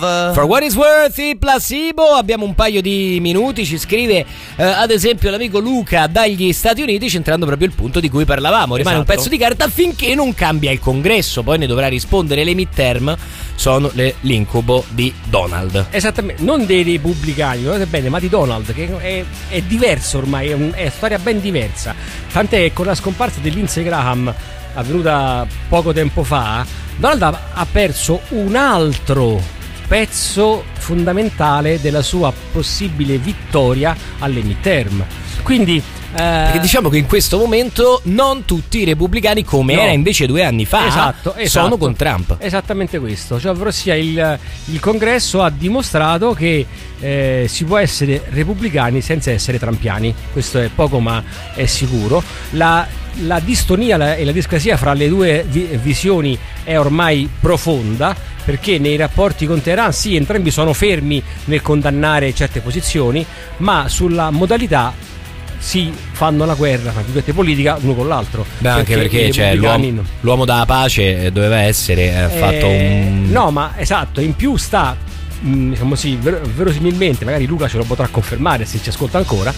For what is worth, i Placebo. Abbiamo un paio di minuti. Ci scrive ad esempio l'amico Luca dagli Stati Uniti, centrando proprio il punto di cui parlavamo. Rimane un pezzo di carta finché non cambia il congresso, poi ne dovrà rispondere. Le midterm sono l'incubo di Donald. Esattamente, non dei repubblicani, guardate bene, ma di Donald, che è diverso ormai, è storia ben diversa. Tant'è che con la scomparsa di Lindsey Graham, avvenuta poco tempo fa, Donald ha perso un altro pezzo fondamentale della sua possibile vittoria alle midterm. Quindi perché diciamo che in questo momento non tutti i repubblicani, come era invece 2 anni fa, esatto, sono con Trump. Esattamente questo, cioè, ovvero sia il congresso ha dimostrato che si può essere repubblicani senza essere trumpiani. Questo è poco ma è sicuro. La distonia e la discrasia fra le due visioni è ormai profonda, perché nei rapporti con Teheran sì, entrambi sono fermi nel condannare certe posizioni, ma sulla modalità si fanno la guerra, tra virgolette, politica l'uno con l'altro. Beh, anche perché cioè, l'uomo della pace doveva essere fatto un... No, ma esatto, in più sta, diciamo sì, verosimilmente, magari Luca ce lo potrà confermare se ci ascolta ancora,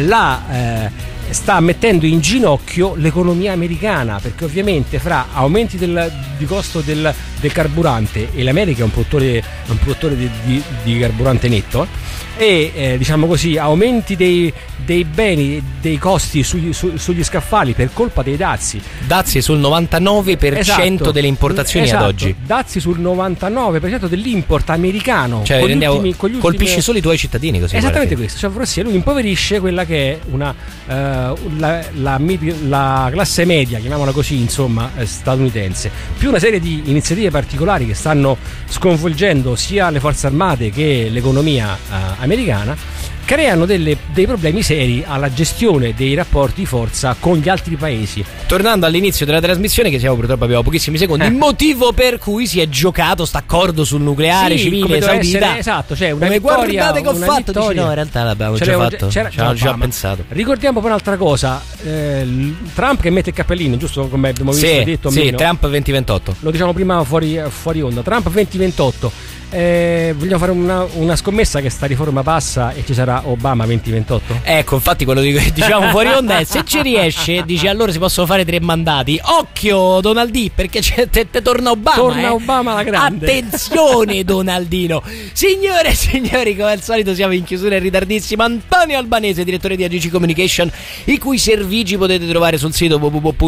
sta mettendo in ginocchio l'economia americana, perché ovviamente fra aumenti di costo del carburante, e l'America è un produttore di carburante netto, e diciamo così aumenti dei beni, dei costi sugli scaffali per colpa dei dazi sul 99% esatto, delle importazioni ad oggi, dazi sul 99% dell'import americano, cioè colpisce solo i tuoi cittadini, così esattamente questo, cioè forse lui impoverisce quella che è la classe media, chiamiamola così, insomma, statunitense, più una serie di iniziative particolari che stanno sconvolgendo sia le forze armate che l'economia americana, creano dei problemi seri alla gestione dei rapporti di forza con gli altri paesi. Tornando all'inizio della trasmissione, che purtroppo abbiamo pochissimi secondi, il motivo per cui si è giocato st'accordo sul nucleare civile saudita. Esatto, cioè una come vittoria, guardate che ho fatto, dici, no, in realtà l'abbiamo già fatto, ci avevo già pensato. Ricordiamo poi un'altra cosa, Trump che mette il cappellino, giusto come abbiamo visto, detto sì, Trump 2028. Lo diciamo prima fuori onda, Trump 2028. Vogliamo fare una scommessa che sta riforma passa e ci sarà Obama 2028? Ecco, infatti quello che diciamo fuori onda è: se ci riesce, dici, allora si possono fare 3 mandati. Occhio Donaldì, perché te torna Obama. Torna Obama la grande. Attenzione Donaldino. Signore e signori, come al solito siamo in chiusura in ritardissimo. Antonio Albanese, direttore di AGC Communication, i cui servigi potete trovare sul sito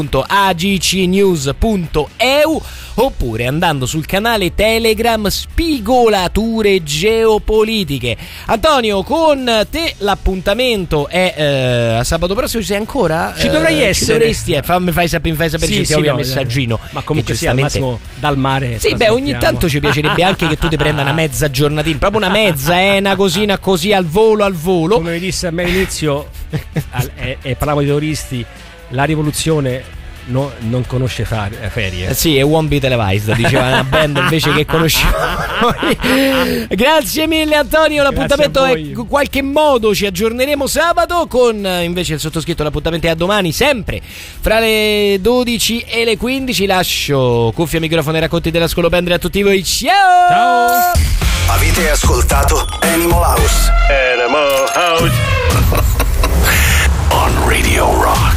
www.agcnews.eu, oppure andando sul canale Telegram Spigolature Geopolitiche. Antonio, con te l'appuntamento è a sabato prossimo. Ci sei ancora? Ci dovrei essere. Mi fai sapere, sì, ti un messaggino. Ma comunque sia al massimo dal mare. Sì, beh, ogni tanto ci piacerebbe anche che tu ti prenda una mezza giornatina, proprio una mezza, una cosina così al volo. Come mi disse a me all'inizio, e parlavamo di terroristi, la rivoluzione non conosce ferie. Sì, e won't be televised, diceva una band invece che conosciamo. Grazie mille Antonio, l'appuntamento è in qualche modo, ci aggiorneremo sabato con invece il sottoscritto. L'appuntamento è a domani, sempre fra le 12 e le 15. Lascio cuffia, microfono e racconti della Scolopendria a tutti voi. Ciao. Avete ascoltato Animal House on Radio Rock.